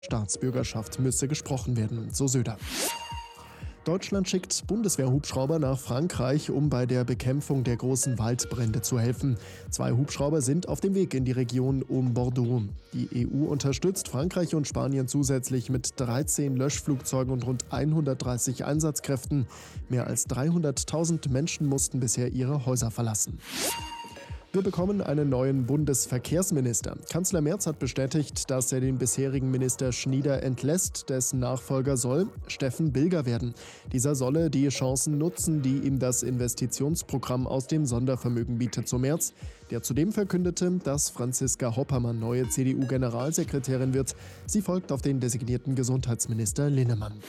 Staatsbürgerschaft müsse gesprochen werden, so Söder. Deutschland schickt Bundeswehrhubschrauber nach Frankreich, um bei der Bekämpfung der großen Waldbrände zu helfen. 2 Hubschrauber sind auf dem Weg in die Region um Bordeaux. Die EU unterstützt Frankreich und Spanien zusätzlich mit 13 Löschflugzeugen und rund 130 Einsatzkräften. Mehr als 300.000 Menschen mussten bisher ihre Häuser verlassen. Wir bekommen einen neuen Bundesverkehrsminister. Kanzler Merz hat bestätigt, dass er den bisherigen Minister Schnieder entlässt. Dessen Nachfolger soll Steffen Bilger werden. Dieser solle die Chancen nutzen, die ihm das Investitionsprogramm aus dem Sondervermögen bietet, so Merz, der zudem verkündete, dass Franziska Hoppermann neue CDU-Generalsekretärin wird. Sie folgt auf den designierten Gesundheitsminister Linnemann.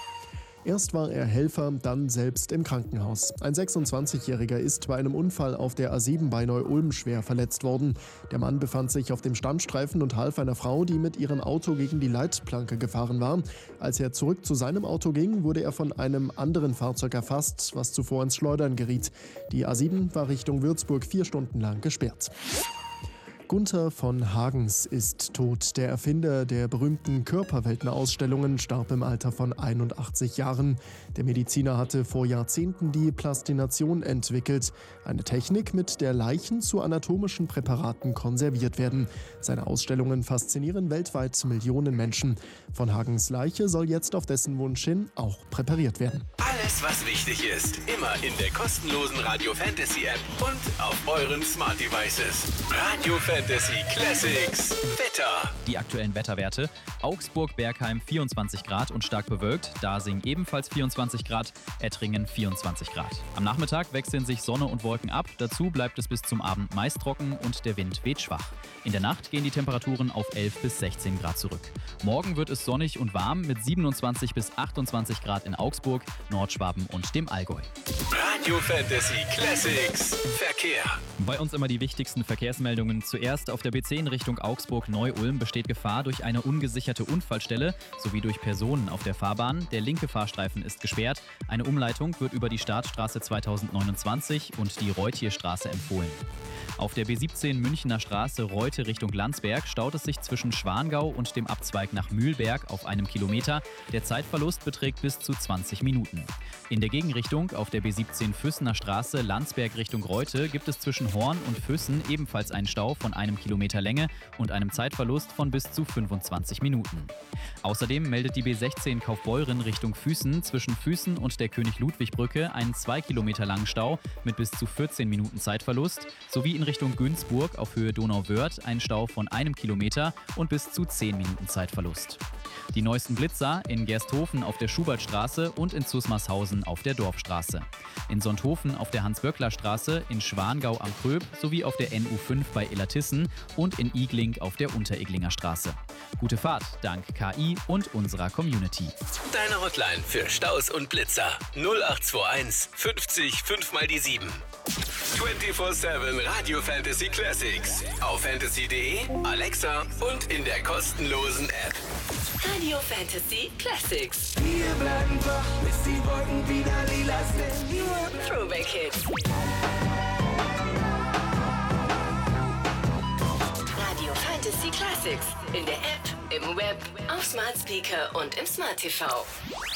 Erst war er Helfer, dann selbst im Krankenhaus. Ein 26-Jähriger ist bei einem Unfall auf der A7 bei Neu-Ulm schwer verletzt worden. Der Mann befand sich auf dem Standstreifen und half einer Frau, die mit ihrem Auto gegen die Leitplanke gefahren war. Als er zurück zu seinem Auto ging, wurde er von einem anderen Fahrzeug erfasst, was zuvor ins Schleudern geriet. Die A7 war Richtung Würzburg 4 Stunden lang gesperrt. Gunther von Hagens ist tot. Der Erfinder der berühmten Körperweltenausstellungen starb im Alter von 81 Jahren. Der Mediziner hatte vor Jahrzehnten die Plastination entwickelt. Eine Technik, mit der Leichen zu anatomischen Präparaten konserviert werden. Seine Ausstellungen faszinieren weltweit Millionen Menschen. Von Hagens Leiche soll jetzt auf dessen Wunsch hin auch präpariert werden. Alles, was wichtig ist, immer in der kostenlosen Radio Fantasy App und auf euren Smart Devices. Radio Fantasy Classics Wetter. Die aktuellen Wetterwerte: Augsburg-Bergheim 24 Grad und stark bewölkt, Dasing ebenfalls 24 Grad, Ettringen 24 Grad. Am Nachmittag wechseln sich Sonne und Wolken ab, dazu bleibt es bis zum Abend meist trocken und der Wind weht schwach. In der Nacht gehen die Temperaturen auf 11 bis 16 Grad zurück. Morgen wird es sonnig und warm mit 27 bis 28 Grad in Augsburg, Nordschwaben und dem Allgäu. Radio Fantasy Classics Verkehr. Bei uns immer die wichtigsten Verkehrsmeldungen. Zuerst auf der B10 Richtung Augsburg-Neu-Ulm besteht Gefahr durch eine ungesicherte Unfallstelle sowie durch Personen auf der Fahrbahn. Der linke Fahrstreifen ist gesperrt. Eine Umleitung wird über die Startstraße 2029 und die Reutierstraße empfohlen. Auf der B17 Münchner Straße Reute Richtung Landsberg staut es sich zwischen Schwangau und dem Abzweig nach Mühlberg auf einem Kilometer. Der Zeitverlust beträgt bis zu 20 Minuten. In der Gegenrichtung auf der B17 Füssener Straße Landsberg Richtung Reute gibt es zwischen Horn und Füssen ebenfalls einen Stau von einem Kilometer Länge und einem Zeitverlust von bis zu 25 Minuten. Außerdem meldet die B16 Kaufbeuren Richtung Füssen zwischen Füssen und der König-Ludwig-Brücke einen 2 Kilometer langen Stau mit bis zu 14 Minuten Zeitverlust sowie in Richtung Günzburg auf Höhe Donauwörth einen Stau von 1 Kilometer und bis zu 10 Minuten Zeitverlust. Die neuesten Blitzer in Gersthofen auf der Schubertstraße und in Zusmarshausen auf der Dorfstraße. In Sonthofen auf der Hans-Böckler-Straße, in Schwangau am Pröb sowie auf der NU5 bei Illertissen und in Igling auf der Unteriglinger Straße. Gute Fahrt dank KI und unserer Community. Deine Hotline für Staus und Blitzer 0821 50 5 mal die 7. 24/7 Radio Fantasy Classics. Auf fantasy.de, Alexa und in der kostenlosen App. Radio Fantasy Classics. Wir bleiben wach, bis die Wolken wieder lila sind. Throwback Hits. Radio Fantasy Classics. In der App, im Web, auf Smart Speaker und im Smart TV.